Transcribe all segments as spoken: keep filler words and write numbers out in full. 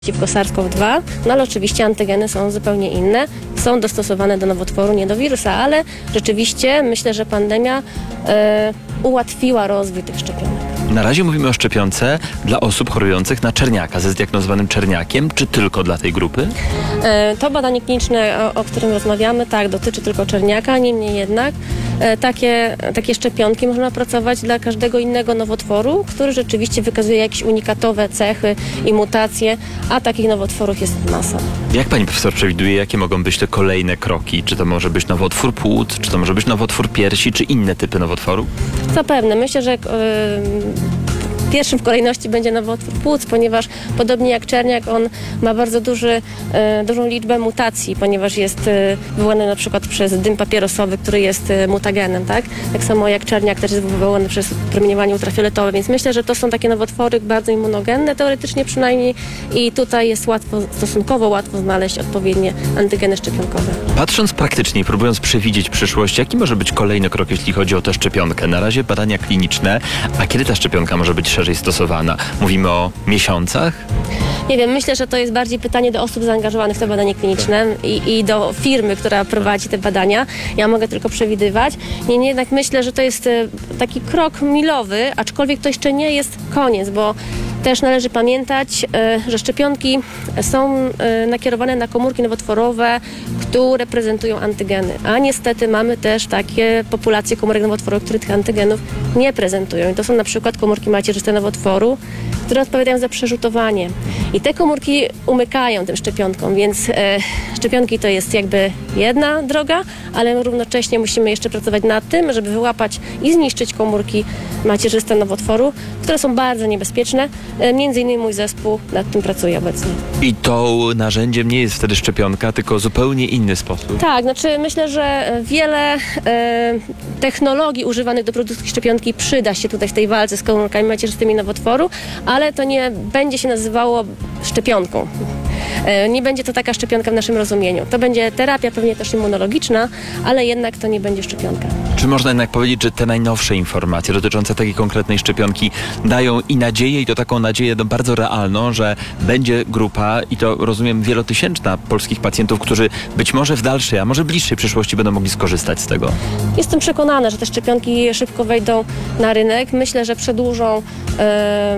przeciwko SARS-CoV dwa, no ale oczywiście antygeny są zupełnie inne, są dostosowane do nowotworu, nie do wirusa, ale rzeczywiście myślę, że pandemia e, ułatwiła rozwój tych szczepionek. Na razie mówimy o szczepionce dla osób chorujących na czerniaka ze zdiagnozowanym czerniakiem, czy tylko dla tej grupy? E, to badanie kliniczne, o, o którym rozmawiamy, tak, dotyczy tylko czerniaka, niemniej jednak e, takie, takie szczepionki można opracować dla każdego innego nowotworu, który rzeczywiście wykazuje jakieś unikatowe cechy i mutacje, a takich nowotworów jest masa. Jak pani profesor przewiduje, jakie mogą być te kolejne kroki? Czy to może być nowotwór płuc, czy to może być nowotwór piersi, czy inne typy nowotworów? Zapewne. Myślę, że yy, pierwszym w kolejności będzie nowotwór płuc, ponieważ podobnie jak czerniak, on ma bardzo duży, e, dużą liczbę mutacji, ponieważ jest e, wywołany na przykład przez dym papierosowy, który jest e, mutagenem, tak? Tak samo jak czerniak też jest wywołany przez promieniowanie ultrafioletowe, więc myślę, że to są takie nowotwory bardzo immunogenne, teoretycznie przynajmniej, i tutaj jest łatwo, stosunkowo łatwo znaleźć odpowiednie antygeny szczepionkowe. Patrząc praktycznie, próbując przewidzieć przyszłość, jaki może być kolejny krok, jeśli chodzi o tę szczepionkę? Na razie badania kliniczne, a kiedy ta szczepionka może być szerzej stosowana? Mówimy o miesiącach? Nie wiem, myślę, że to jest bardziej pytanie do osób zaangażowanych w to badanie kliniczne i, i do firmy, która prowadzi te badania. Ja mogę tylko przewidywać. Niemniej jednak myślę, że to jest taki krok milowy, aczkolwiek to jeszcze nie jest koniec, bo też należy pamiętać, że szczepionki są nakierowane na komórki nowotworowe, które prezentują antygeny. A niestety mamy też takie populacje komórek nowotworowych, które tych antygenów nie prezentują. I to są na przykład komórki macierzyste nowotworu, które odpowiadają za przerzutowanie. I te komórki umykają tym szczepionkom, więc e, szczepionki to jest jakby jedna droga, ale równocześnie musimy jeszcze pracować nad tym, żeby wyłapać i zniszczyć komórki macierzyste nowotworu, które są bardzo niebezpieczne. E, między innymi mój zespół nad tym pracuje obecnie. I to narzędziem nie jest wtedy szczepionka, tylko zupełnie inny sposób. Tak, znaczy myślę, że wiele e, technologii używanych do produkcji szczepionki przyda się tutaj w tej walce z komórkami macierzystymi nowotworu, ale to nie będzie się nazywało szczepionką. E, nie będzie to taka szczepionka w naszym rozumieniu. To będzie terapia pewnie też immunologiczna, ale jednak to nie będzie szczepionka. Czy można jednak powiedzieć, że te najnowsze informacje dotyczące takiej konkretnej szczepionki dają i nadzieję, i to taką nadzieję no, bardzo realną, że będzie grupa, i to rozumiem wielotysięczna, polskich pacjentów, którzy być może w dalszej, a może bliższej przyszłości będą mogli skorzystać z tego? Jestem przekonana, że te szczepionki szybko wejdą na rynek. Myślę, że przedłużą e,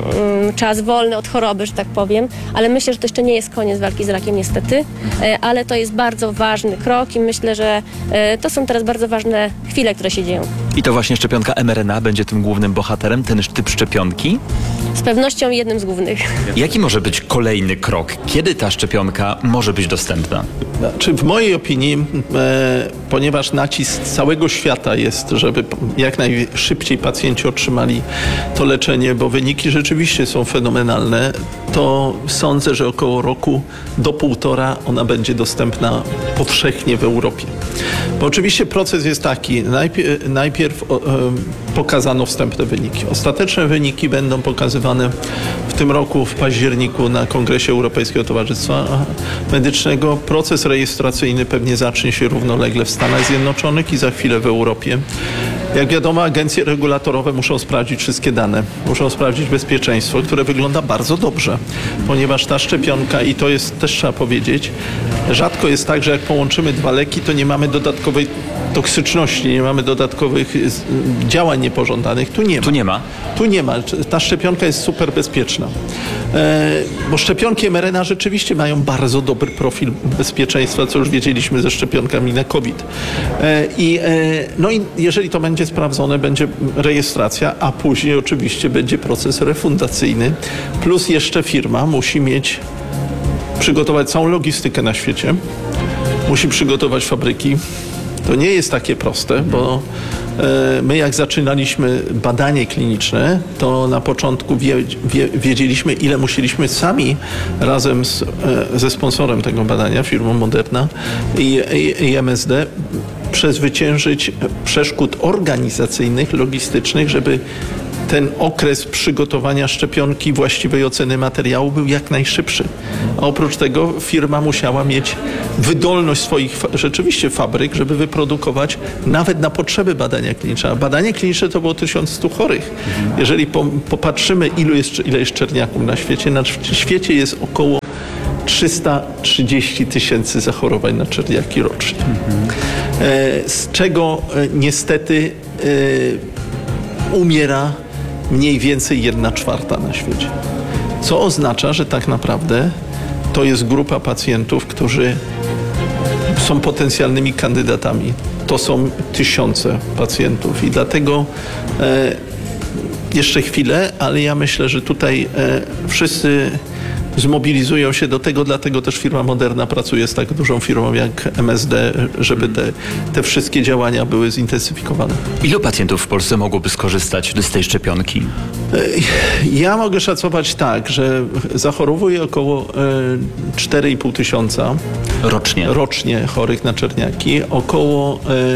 e, czas wolny od choroby, że tak powiem, ale myślę, że to jeszcze nie jest koniec walki z rakiem niestety, e, ale to jest bardzo ważny krok i myślę, że e, to są teraz bardzo ważne chwile, które się dzieją. I to właśnie szczepionka em er en a będzie tym głównym bohaterem, ten typ szczepionki? Z pewnością jednym z głównych. Jaki może być kolejny krok? Kiedy ta szczepionka może być dostępna? Znaczy, w mojej opinii, e, ponieważ nacisk całego świata jest, żeby jak najszybciej pacjenci otrzymali to leczenie, bo wyniki rzeczywiście są fenomenalne, to sądzę, że około roku do półtora ona będzie dostępna powszechnie w Europie. Bo oczywiście proces jest taki, najpierw, najpierw o, e, pokazano wstępne wyniki. Ostateczne wyniki będą pokazywane w tym roku w październiku na Kongresie Europejskiego Towarzystwa Medycznego. Proces rejestracyjny pewnie zacznie się równolegle w Stanach Zjednoczonych i za chwilę w Europie. Jak wiadomo, agencje regulatorowe muszą sprawdzić wszystkie dane, muszą sprawdzić bezpieczeństwo, które wygląda bardzo dobrze, ponieważ ta szczepionka, i to jest też trzeba powiedzieć, rzadko jest tak, że jak połączymy dwa leki, to nie mamy dodatkowej toksyczności, nie mamy dodatkowych działań niepożądanych. Tu nie ma. Tu nie ma? Tu nie ma. Ta szczepionka jest super bezpieczna. E, bo szczepionki em er en a rzeczywiście mają bardzo dobry profil bezpieczeństwa, co już wiedzieliśmy ze szczepionkami na COVID. E, i, e, no i jeżeli to będzie sprawdzone, będzie rejestracja, a później oczywiście będzie proces refundacyjny, plus jeszcze firma musi mieć, przygotować całą logistykę na świecie, musi przygotować fabryki. To nie jest takie proste, bo e, my jak zaczynaliśmy badanie kliniczne, to na początku wie, wie, wiedzieliśmy, ile musieliśmy sami razem z, e, ze sponsorem tego badania, firmą Moderna i, i, i em es de, przezwyciężyć przeszkód organizacyjnych, logistycznych, żeby ten okres przygotowania szczepionki, właściwej oceny materiału był jak najszybszy. A oprócz tego firma musiała mieć wydolność swoich fa- rzeczywiście fabryk, żeby wyprodukować nawet na potrzeby badania klinicznego. A badanie kliniczne to było tysiąc stu chorych. Jeżeli po, popatrzymy, ilu jest, ile jest czerniaków na świecie, na świecie jest około trzysta trzydzieści tysięcy zachorowań na czerniaki rocznie. E, z czego e, niestety e, umiera mniej więcej jedna czwarta na świecie. Co oznacza, że tak naprawdę to jest grupa pacjentów, którzy są potencjalnymi kandydatami. To są tysiące pacjentów i dlatego e, jeszcze chwilę, ale ja myślę, że tutaj e, wszyscy zmobilizują się do tego, dlatego też firma Moderna pracuje z tak dużą firmą jak M S D, żeby te, te wszystkie działania były zintensyfikowane. Ilu pacjentów w Polsce mogłoby skorzystać z tej szczepionki? Ja mogę szacować tak, że zachorowuje około cztery i pół tysiąca Rocznie. rocznie chorych na czerniaki. Około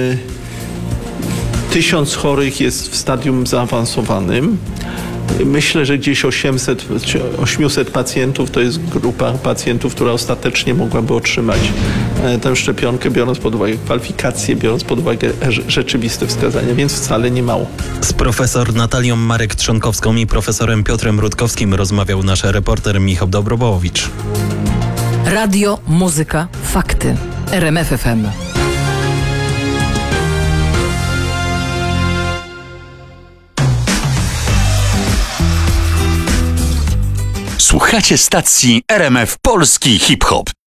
tysiąc chorych jest w stadium zaawansowanym. Myślę, że gdzieś osiemset, osiemset pacjentów to jest grupa pacjentów, która ostatecznie mogłaby otrzymać tę szczepionkę, biorąc pod uwagę kwalifikacje, biorąc pod uwagę rzeczywiste wskazania, więc wcale nie mało. Z profesor Natalią Marek-Trzonkowską i profesorem Piotrem Rutkowskim rozmawiał nasz reporter Michał Dobrobowicz. Radio, muzyka, fakty. R M F F M. Słuchacie stacji R M F Polski Hip Hop.